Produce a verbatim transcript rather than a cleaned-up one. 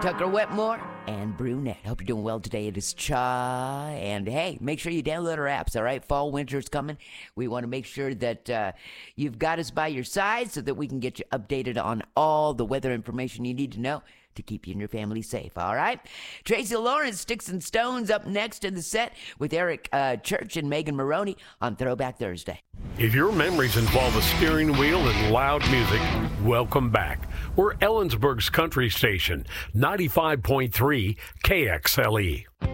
Tucker Wetmore and Brunette. Hope you're doing well today. It is Cha. And hey, make sure you download our apps, all right? Fall, winter's coming. We want to make sure that uh, you've got us by your side so that we can get you updated on all the weather information you need to know to keep you and your family safe, all right? Tracy Lawrence, Sticks and Stones, up next in the set with Eric uh, Church and Megan Maroney on Throwback Thursday. If your memories involve a steering wheel and loud music, welcome back. We're Ellensburg's country station, ninety-five point three K X L E.